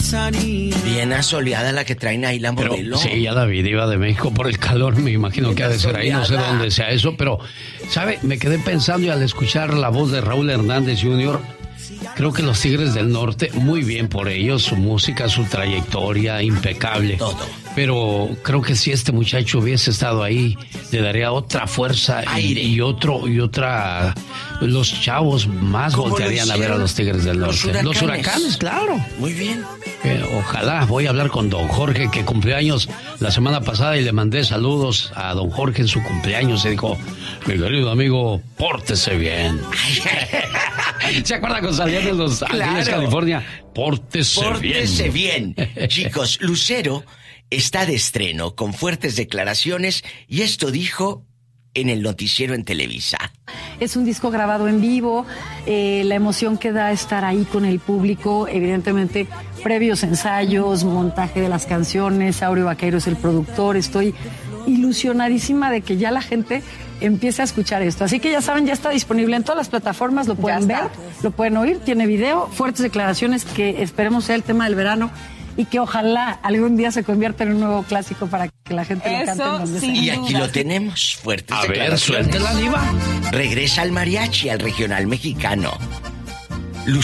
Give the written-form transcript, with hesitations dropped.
Bien asoleada la que traen ahí la modelo. Sí, ya David iba de México por el calor, me imagino bien que ha de ser ahí, no sé dónde sea eso, pero, ¿sabe? Me quedé pensando y al escuchar la voz de Raúl Hernández Jr., creo que los Tigres del Norte, muy bien por ellos, su música, su trayectoria, impecable. Todo. Pero creo que si este muchacho hubiese estado ahí, le daría otra fuerza y otra. Los chavos más voltearían a ver a los Tigres del Norte. Los huracanes, claro. Muy bien. Ojalá, voy a hablar con don Jorge, que cumplió años la semana pasada y le mandé saludos a don Jorge en su cumpleaños. Y dijo, mi querido amigo, pórtese bien. ¿Se acuerda cuando salían de Los Ángeles, California? Pórtese bien. Chicos, Lucero está de estreno con fuertes declaraciones y esto dijo en el noticiero en Televisa. Es un disco grabado en vivo, la emoción que da estar ahí con el público, evidentemente previos ensayos, montaje de las canciones, Aureo Vaqueiro es el productor, estoy ilusionadísima de que ya la gente empiece a escuchar esto. Así que ya saben, ya está disponible en todas las plataformas, lo pueden ver, lo pueden oír, tiene video, fuertes declaraciones que esperemos sea el tema del verano y que ojalá algún día se convierta en un nuevo clásico para que la gente lo cante en donde sea. Y aquí lo tenemos, fuertes declaraciones. A ver, suéltela, diva. Regresa al mariachi, al regional mexicano.